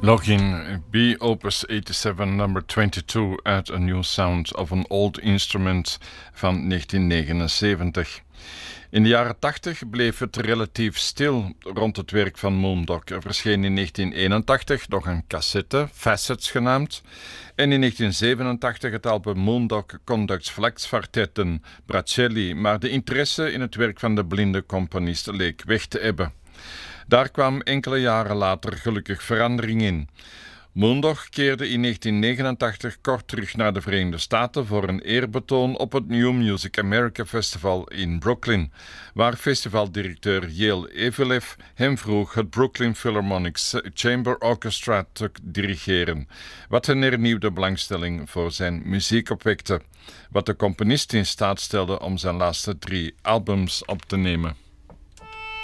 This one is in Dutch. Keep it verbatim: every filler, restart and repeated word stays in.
Login B Opus eighty-seven number twenty-two at A New Sound of an Old Instrument van negentien negenenzeventig. In de jaren tachtig bleef het relatief stil rond het werk van Moondog. Er verscheen in negentien eenentachtig nog een cassette, Facets genaamd, en in negentien zevenentachtig het album Moondog Conducts Flex-Kvartetten Bracelli, maar de interesse in het werk van de blinde componist leek weg te ebben. Daar kwam enkele jaren later gelukkig verandering in. Moondog keerde in negentien negenentachtig kort terug naar de Verenigde Staten voor een eerbetoon op het New Music America Festival in Brooklyn, waar festivaldirecteur Yale Evilev hem vroeg het Brooklyn Philharmonic Chamber Orchestra te dirigeren, wat een hernieuwde belangstelling voor zijn muziek opwekte, wat de componist in staat stelde om zijn laatste drie albums op te nemen.